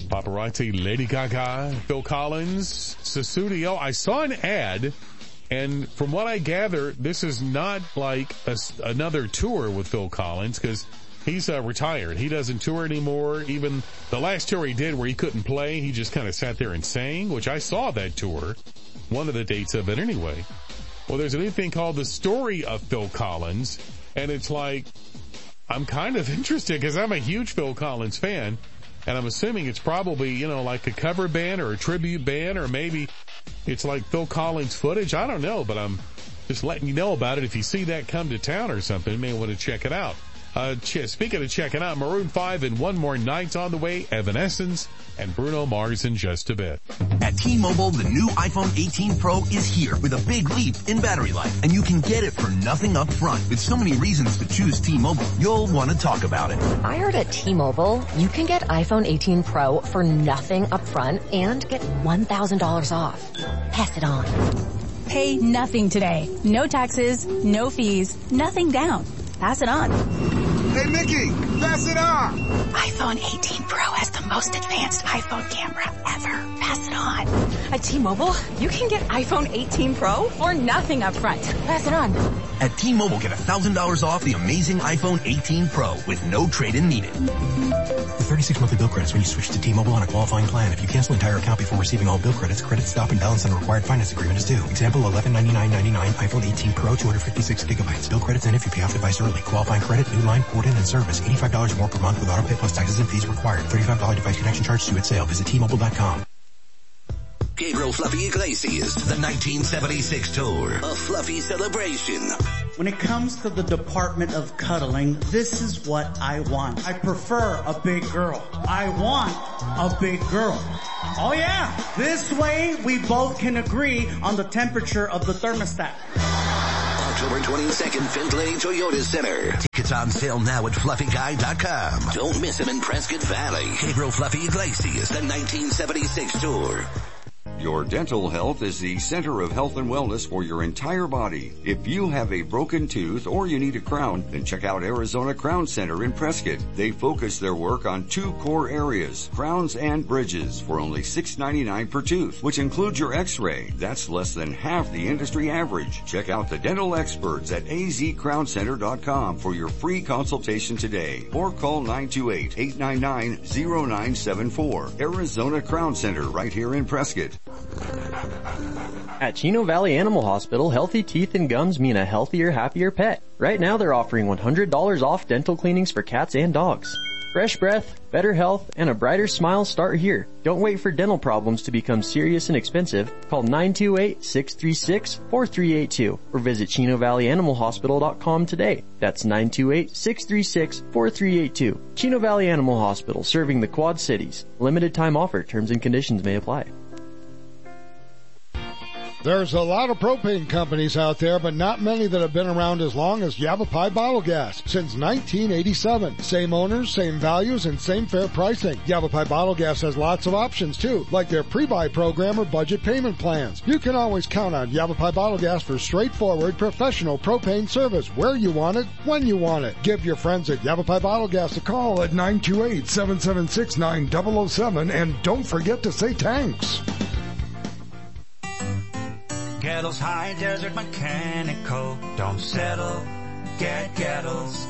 Paparazzi, Lady Gaga, Phil Collins, Sussudio. I saw an ad, and from what I gather, this is not like another tour with Phil Collins, because he's retired. He doesn't tour anymore. Even the last tour he did where he couldn't play, he just kind of sat there and sang, which I saw that tour, one of the dates of it anyway. Well, there's a new thing called The Story of Phil Collins, and it's like, I'm kind of interested because I'm a huge Phil Collins fan, and I'm assuming it's probably, like a cover band or a tribute band, or maybe it's like Phil Collins footage. I don't know, but I'm just letting you know about it. If you see that come to town or something, you may want to check it out. Speaking of checking out, Maroon 5 and One More Night's on the way, Evanescence, and Bruno Mars in just a bit. At T-Mobile, the new iPhone 18 Pro is here with a big leap in battery life, and you can get it for nothing up front. With so many reasons to choose T-Mobile, you'll want to talk about it. I heard at T-Mobile, you can get iPhone 18 Pro for nothing up front and get $1,000 off. Pass it on. Pay nothing today. No taxes, no fees, nothing down. Pass it on. Hey, Mickey, pass it on. iPhone 18 Pro has the most advanced iPhone camera ever. Pass it on. At T-Mobile, you can get iPhone 18 Pro for nothing up front. Pass it on. At T-Mobile, get $1,000 off the amazing iPhone 18 Pro with no trade-in needed. With 36 monthly bill credits when you switch to T-Mobile on a qualifying plan. If you cancel entire account before receiving all bill credits, credit stop and balance on required finance agreement is due. Example, $1199.99 iPhone 18 Pro, 256 gigabytes. Bill credits in if you pay off device early. Qualifying credit, new line, port in, and service. $85 more per month with auto pay plus taxes and fees required. $35 device connection charge due at sale. Visit T-Mobile.com. Gabriel Fluffy Iglesias, the 1976 tour. A Fluffy celebration. When it comes to the department of cuddling, this is what I want. I prefer a big girl. I want a big girl. Oh yeah, this way we both can agree on the temperature of the thermostat. October 22nd, Findlay Toyota Center. Tickets on sale now at FluffyGuy.com. Don't miss him in Prescott Valley. Gabriel Fluffy Iglesias, the 1976 tour. Your dental health is the center of health and wellness for your entire body. If you have a broken tooth or you need a crown, then check out Arizona Crown Center in Prescott. They focus their work on two core areas, crowns and bridges, for only $6.99 per tooth, which includes your x-ray. That's less than half the industry average. Check out the dental experts at azcrowncenter.com for your free consultation today, or call 928-899-0974. Arizona Crown Center right here in Prescott. At Chino Valley Animal Hospital, healthy teeth and gums mean a healthier, happier pet. Right now they're offering $100 off dental cleanings for cats and dogs. Fresh breath, better health, and a brighter smile start here. Don't wait for dental problems to become serious and expensive. Call 928-636-4382 or visit ChinoValleyAnimalHospital.com today. That's 928-636-4382. Chino Valley Animal Hospital, serving the Quad Cities. Limited time offer. Terms and conditions may apply. There's a lot of propane companies out there, but not many that have been around as long as Yavapai Bottle Gas since 1987. Same owners, same values, and same fair pricing. Yavapai Bottle Gas has lots of options too, like their pre-buy program or budget payment plans. You can always count on Yavapai Bottle Gas for straightforward, professional propane service where you want it, when you want it. Give your friends at Yavapai Bottle Gas a call at 928-776-9007, and don't forget to say thanks. Gettles High Desert Mechanical. Don't settle, get Gettles.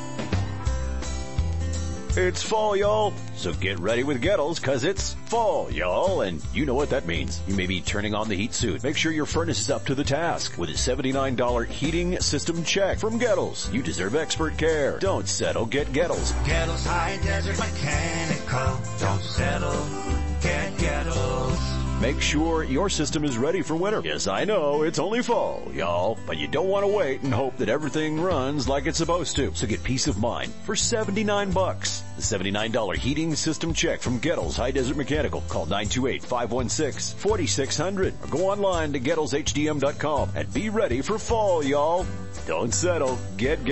It's fall, y'all. So get ready with Gettles, cause it's fall, y'all. And you know what that means. You may be turning on the heat soon. Make sure your furnace is up to the task with a $79 heating system check from Gettles. You deserve expert care. Don't settle, get Gettles. Gettles High Desert Mechanical. Don't settle, get Gettles. Make sure your system is ready for winter. Yes, I know, it's only fall, y'all, but you don't want to wait and hope that everything runs like it's supposed to. So get peace of mind for $79. The $79 heating system check from Gettles High Desert Mechanical. Call 928-516-4600 or go online to GettlesHDM.com and be ready for fall, y'all. Don't settle, get